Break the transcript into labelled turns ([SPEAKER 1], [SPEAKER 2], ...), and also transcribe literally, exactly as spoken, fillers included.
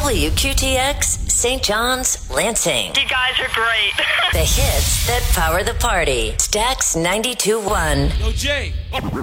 [SPEAKER 1] W Q T X, Saint John's, Lansing.
[SPEAKER 2] You guys are great.
[SPEAKER 1] The hits that power the party. Stax ninety-two point one.
[SPEAKER 3] Yo, Jay.